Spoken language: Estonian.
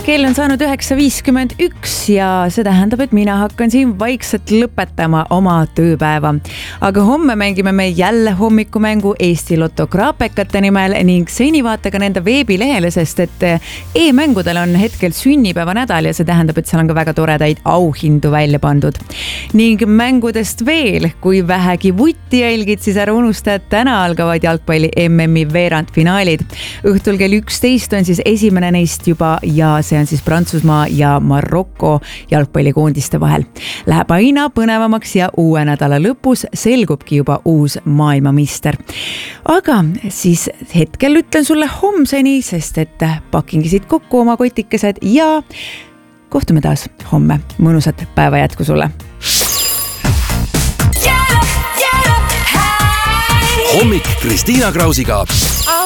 Kell on saanud 9:51 ja see tähendab, et mina hakkan siin vaikselt lõpetama oma tööpäeva. Aga homme mängime me jälle hommikumängu Eesti Lotto kraapekate nimel ning seni vaata ka nende veebilehele, sest et e-mängudel on hetkel sünnipäeva nädal ja see tähendab, et seal on ka väga toredaid auhindu välja pandud. Ning mängudest veel, kui vähegi vutti jälgid, siis ära unusta, et täna algavad jalgpalli MM-i veerandfinaalid. Õhtul kell 11 on siis esimene neist juba ja see on siis Prantsusmaa ja Maroko jalgpallikoondiste vahel. Läheb aina põnevamaks ja uue nädala lõpus selgubki juba uus maailmameister. Aga siis hetkel ütlen sulle homseni, sest et pakingi siit kokku oma kotikesed ja kohtume taas homme. Mõnusat päeva jätku sulle. Hommik Kristiina Krausiga.